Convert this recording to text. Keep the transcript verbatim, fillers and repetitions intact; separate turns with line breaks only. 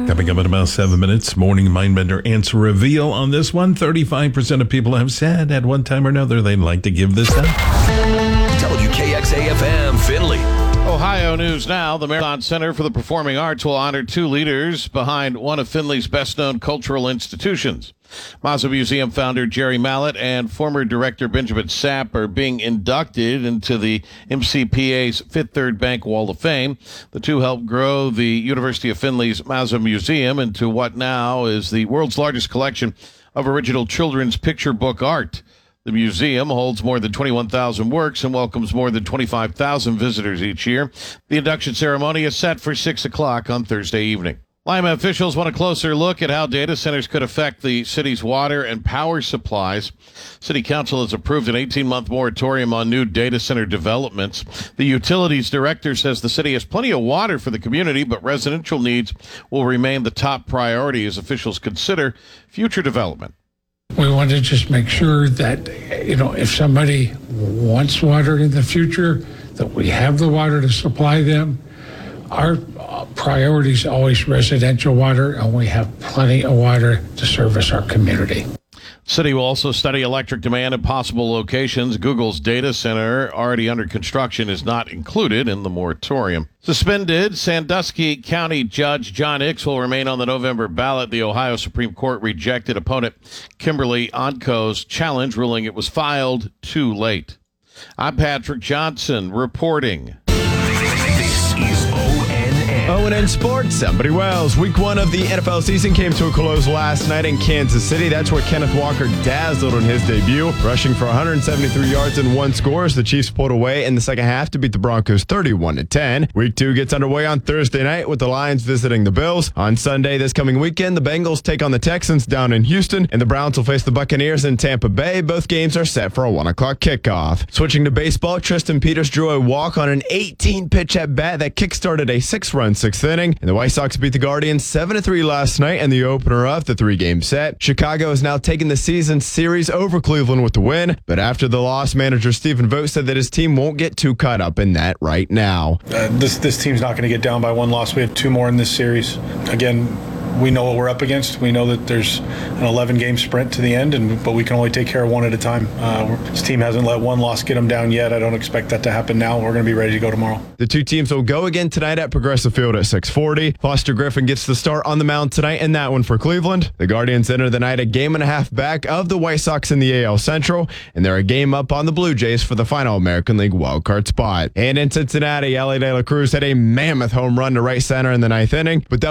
Coming up in about seven minutes, morning Mindbender answer reveal on this one. thirty-five percent of people have said at one time or another they'd like to give this up.
W K X A F M, Findlay.
Ohio News Now. The Marathon Center for the Performing Arts will honor two leaders behind one of Findlay's best-known cultural institutions. Mazza Museum founder Jerry Mallett and former director Benjamin Sapp are being inducted into the M C P A's Fifth Third Bank Wall of Fame. The two helped grow the University of Findlay's Mazza Museum into what now is the world's largest collection of original children's picture book art. The museum holds more than twenty-one thousand works and welcomes more than twenty-five thousand visitors each year. The induction ceremony is set for six o'clock on Thursday evening. Lima officials want a closer look at how data centers could affect the city's water and power supplies. City Council has approved an eighteen-month moratorium on new data center developments. The utilities director says the city has plenty of water for the community, but residential needs will remain the top priority as officials consider future development.
We want to just make sure that, you know, if somebody wants water in the future, that we have the water to supply them. Our priority is always residential water, and we have plenty of water to service our community.
City will also study electric demand at possible locations. Google's data center, already under construction, is not included in the moratorium. Suspended Sandusky County Judge John Hicks will remain on the November ballot. The Ohio Supreme Court rejected opponent Kimberly Onko's challenge, ruling it was filed too late. I'm Patrick Johnson reporting.
O and N Sports, somebody Wells. Week one of the N F L season came to a close last night in Kansas City. That's where Kenneth Walker dazzled on his debut, rushing for one hundred seventy-three yards and one score as the Chiefs pulled away in the second half to beat the Broncos thirty-one to ten. Week two gets underway on Thursday night with the Lions visiting the Bills. On Sunday this coming weekend, the Bengals take on the Texans down in Houston, and the Browns will face the Buccaneers in Tampa Bay. Both games are set for a one o'clock kickoff. Switching to baseball, Tristan Peters drew a walk on an eighteen-pitch at-bat that kickstarted a six-run sixth inning, and the White Sox beat the Guardians seven to three last night in the opener of the three-game set. Chicago has now taken the season series over Cleveland with the win, but after the loss, manager Stephen Vogt said that his team won't get too caught up in that right now.
Uh, this this team's not going to get down by one loss. We have two more in this series. Again, we know what we're up against. We know that there's an eleven-game sprint to the end, and but we can only take care of one at a time. Uh, this team hasn't let one loss get them down yet. I don't expect that to happen now. We're going to be ready to go tomorrow.
The two teams will go again tonight at Progressive Field at six forty. Foster Griffin gets the start on the mound tonight in that one for Cleveland. The Guardians enter the night a game and a half back of the White Sox in the A L Central, and they're a game up on the Blue Jays for the final American League wildcard spot. And in Cincinnati, Elly De La Cruz had a mammoth home run to right center in the ninth inning, but that